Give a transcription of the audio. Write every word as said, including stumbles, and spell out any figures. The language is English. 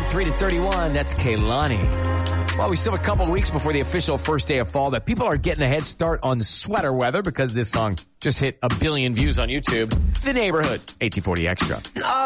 from three to thirty-one. That's Kehlani. Well, we still have a couple of weeks before the official first day of fall, but people are getting a head start on sweater weather because this song just hit a billion views on YouTube. The Neighborhood, eighteen forty Extra.